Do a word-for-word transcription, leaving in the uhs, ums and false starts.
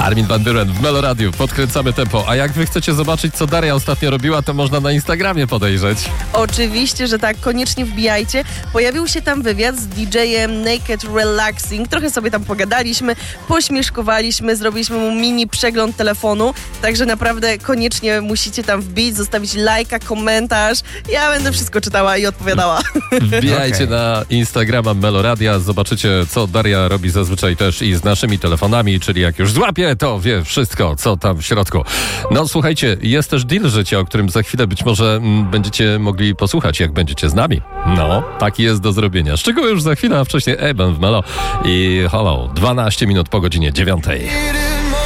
Armin van Buuren w Melo Radiu. Podkręcamy tempo. A jak wy chcecie zobaczyć, co Daria ostatnio robiła, to można na Instagramie podejrzeć. Oczywiście, że tak. Koniecznie wbijajcie. Pojawił się tam wywiad z didżejem Naked Relaxing. Trochę sobie tam pogadaliśmy, pośmieszkowaliśmy, zrobiliśmy mu mini przegląd telefonu. Także naprawdę koniecznie musicie tam wbić, zostawić lajka, komentarz. Ja będę wszystko czytała i odpowiadała. Wbijajcie Okay. na Instagrama Melo Radia. Zobaczycie, co Daria robi zazwyczaj też i z naszymi telefonami, czyli jak już złapie, to wie wszystko, co tam w środku. No słuchajcie, jest też deal życia, o którym za chwilę być może m, będziecie mogli posłuchać, jak będziecie z nami. No, taki jest do zrobienia. Szczegóły już za chwilę, a wcześniej Eben w Melo i Hello, dwanaście minut po godzinie dziewiątej.